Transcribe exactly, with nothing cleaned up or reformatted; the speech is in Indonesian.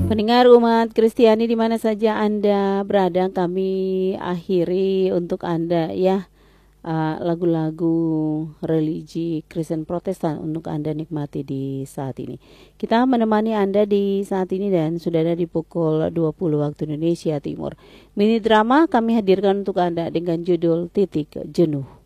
Pendengar umat Kristiani di mana saja Anda berada, kami akhiri untuk Anda ya uh, lagu-lagu religi Kristen Protestan untuk Anda nikmati di saat ini. Kita menemani Anda di saat ini dan sudah ada di pukul dua puluh waktu Indonesia Timur. Mini drama kami hadirkan untuk Anda dengan judul Titik Jenuh.